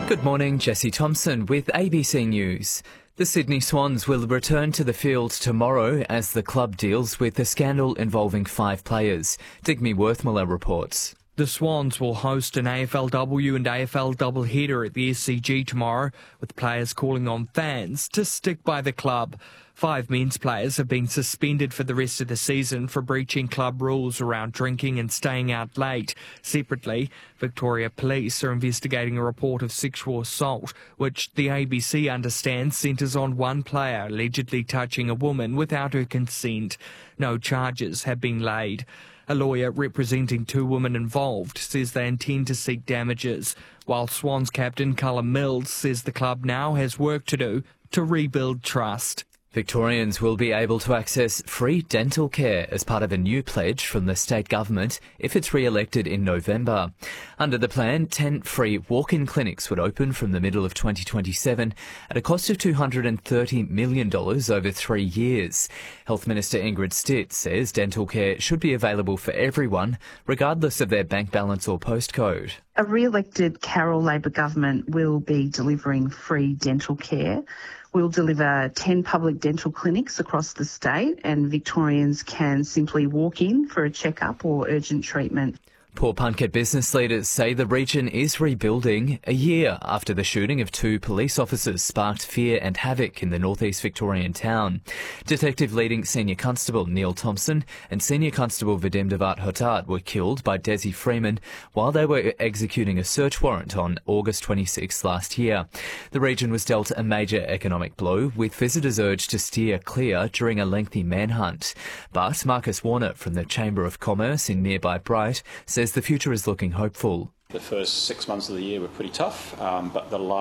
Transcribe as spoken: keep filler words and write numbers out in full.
Good morning, Jesse Thompson with A B C News. The Sydney Swans will return to the field tomorrow as the club deals with a scandal involving five players. Digby Worthmiller reports. The Swans will host an A F L W and A F L doubleheader at the S C G tomorrow, with players calling on fans to stick by the club. Five men's players have been suspended for the rest of the season for breaching club rules around drinking and staying out late. Separately, Victoria Police are investigating a report of sexual assault, which the A B C understands centres on one player allegedly touching a woman without her consent. No charges have been laid. A lawyer representing two women involved says they intend to seek damages, while Swans captain Cullen Mills says the club now has work to do to rebuild trust. Victorians will be able to access free dental care as part of a new pledge from the state government if it's re-elected in November. Under the plan, ten free walk-in clinics would open from the middle of twenty twenty-seven at a cost of two hundred thirty million dollars over three years. Health Minister Ingrid Stitt says dental care should be available for everyone, regardless of their bank balance or postcode. A re-elected Carroll Labor government will be delivering free dental care. We'll deliver ten public dental clinics across the state, and Victorians can simply walk in for a checkup or urgent treatment. Port Plunket business leaders say the region is rebuilding a year after the shooting of two police officers sparked fear and havoc in the northeast Victorian town. Detective leading Senior Constable Neil Thompson and Senior Constable Vadim Devat Hotat were killed by Desi Freeman while they were executing a search warrant on August twenty-sixth last year. The region was dealt a major economic blow, with visitors urged to steer clear during a lengthy manhunt. But Marcus Warner from the Chamber of Commerce in nearby Bright says the future is looking hopeful. The first six months of the year were pretty tough, um, but the last